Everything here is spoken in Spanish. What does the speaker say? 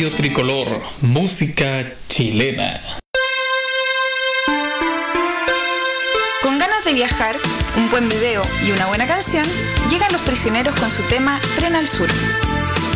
Radio Tricolor, música chilena. Con ganas de viajar, un buen video y una buena canción, llegan Los Prisioneros con su tema Tren al Sur.